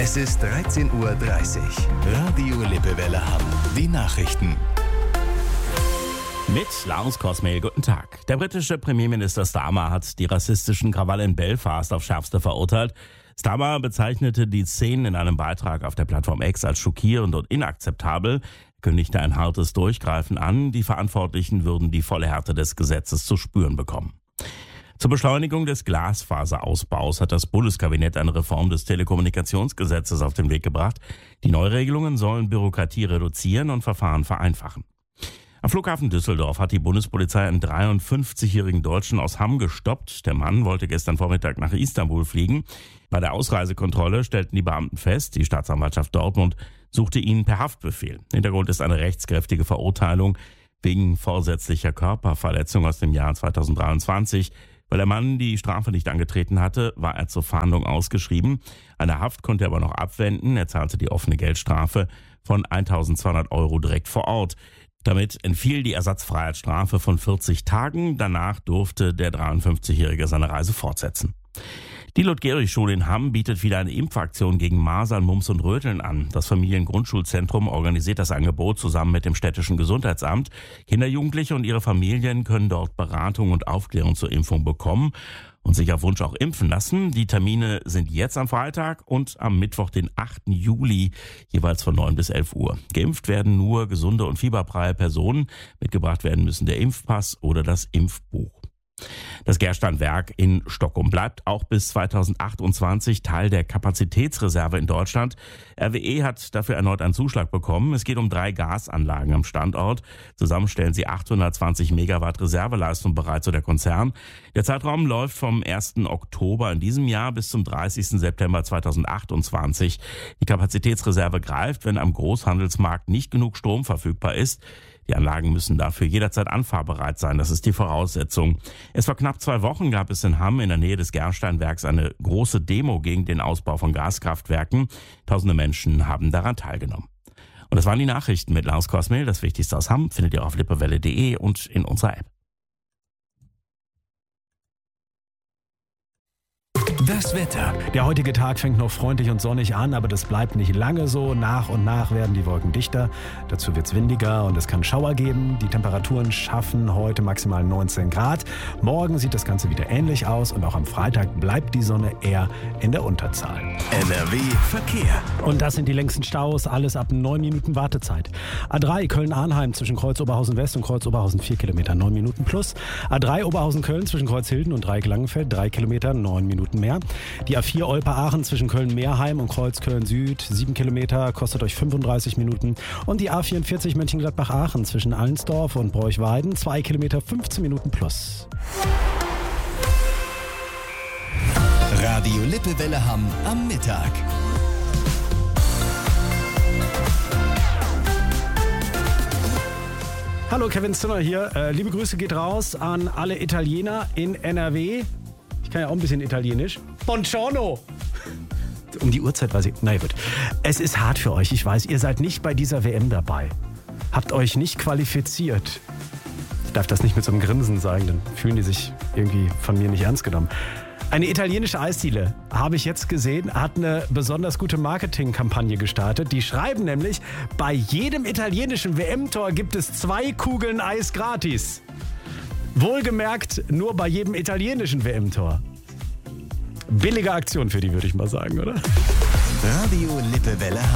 Es ist 13:30 Uhr. Radio Lippewelle Hamm. Die Nachrichten. Mit Lars Cosmail, guten Tag. Der britische Premierminister Starmer hat die rassistischen Krawalle in Belfast auf Schärfste verurteilt. Starmer bezeichnete die Szenen in einem Beitrag auf der Plattform X als schockierend und inakzeptabel, kündigte ein hartes Durchgreifen an. Die Verantwortlichen würden die volle Härte des Gesetzes zu spüren bekommen. Zur Beschleunigung des Glasfaserausbaus hat das Bundeskabinett eine Reform des Telekommunikationsgesetzes auf den Weg gebracht. Die Neuregelungen sollen Bürokratie reduzieren und Verfahren vereinfachen. Am Flughafen Düsseldorf hat die Bundespolizei einen 53-jährigen Deutschen aus Hamm gestoppt. Der Mann wollte gestern Vormittag nach Istanbul fliegen. Bei der Ausreisekontrolle stellten die Beamten fest, die Staatsanwaltschaft Dortmund suchte ihn per Haftbefehl. Hintergrund ist eine rechtskräftige Verurteilung wegen vorsätzlicher Körperverletzung aus dem Jahr 2023. Weil der Mann die Strafe nicht angetreten hatte, war er zur Fahndung ausgeschrieben. Eine Haft konnte er aber noch abwenden. Er zahlte die offene Geldstrafe von 1.200 € direkt vor Ort. Damit entfiel die Ersatzfreiheitsstrafe von 40 Tagen. Danach durfte der 53-Jährige seine Reise fortsetzen. Die Ludgerich-Schule in Hamm bietet wieder eine Impfaktion gegen Masern, Mumps und Röteln an. Das Familiengrundschulzentrum organisiert das Angebot zusammen mit dem städtischen Gesundheitsamt. Kinder, Jugendliche und ihre Familien können dort Beratung und Aufklärung zur Impfung bekommen und sich auf Wunsch auch impfen lassen. Die Termine sind jetzt am Freitag und am Mittwoch, den 8. Juli, jeweils von 9 bis 11 Uhr. Geimpft werden nur gesunde und fieberfreie Personen. Mitgebracht werden müssen der Impfpass oder das Impfbuch. Das Gersteinwerk in Stockholm bleibt auch bis 2028 Teil der Kapazitätsreserve in Deutschland. RWE hat dafür erneut einen Zuschlag bekommen. Es geht um 3 Gasanlagen am Standort. Zusammen stellen sie 820 Megawatt Reserveleistung bereit, so der Konzern. Der Zeitraum läuft vom 1. Oktober in diesem Jahr bis zum 30. September 2028. Die Kapazitätsreserve greift, wenn am Großhandelsmarkt nicht genug Strom verfügbar ist. Die Anlagen müssen dafür jederzeit anfahrbereit sein. Das ist die Voraussetzung. Erst vor knapp 2 Wochen gab es in Hamm in der Nähe des Gersteinwerks eine große Demo gegen den Ausbau von Gaskraftwerken. Tausende Menschen haben daran teilgenommen. Und das waren die Nachrichten mit Lars Cosmail. Das Wichtigste aus Hamm findet ihr auf lippewelle.de und in unserer App. Das Wetter. Der heutige Tag fängt noch freundlich und sonnig an, aber das bleibt nicht lange so. Nach und nach werden die Wolken dichter. Dazu wird es windiger und es kann Schauer geben. Die Temperaturen schaffen heute maximal 19 Grad. Morgen sieht das Ganze wieder ähnlich aus und auch am Freitag bleibt die Sonne eher in der Unterzahl. NRW Verkehr. Und das sind die längsten Staus, alles ab 9 Minuten Wartezeit. A3 Köln-Arnheim zwischen Kreuz Oberhausen West und Kreuz Oberhausen 4 Kilometer, 9 Minuten plus. A3 Oberhausen-Köln zwischen Kreuz Hilden und Dreieck Langenfeld, 3 Kilometer, 9 Minuten mehr. Die A4 Olpe-Aachen zwischen Köln-Meerheim und Kreuz-Köln-Süd, 7 Kilometer, kostet euch 35 Minuten. Und die A44 Mönchengladbach-Aachen zwischen Allensdorf und Broich-Weiden, 2 Kilometer, 15 Minuten plus. Radio Lippewelle Hamm am Mittag. Hallo, Kevin Zimmer hier. Liebe Grüße geht raus an alle Italiener in NRW. Ich kann ja auch ein bisschen Italienisch. Buongiorno! Um die Uhrzeit weiß ich. Na gut. Es ist hart für euch. Ich weiß, ihr seid nicht bei dieser WM dabei. Habt euch nicht qualifiziert. Ich darf das nicht mit so einem Grinsen sagen, dann fühlen die sich irgendwie von mir nicht ernst genommen. Eine italienische Eisdiele, habe ich jetzt gesehen, hat eine besonders gute Marketingkampagne gestartet. Die schreiben nämlich, bei jedem italienischen WM-Tor gibt es 2 Kugeln Eis gratis. Wohlgemerkt, nur bei jedem italienischen WM-Tor. Billige Aktion für die, würde ich mal sagen, oder? Radio Lippewelle Hamm.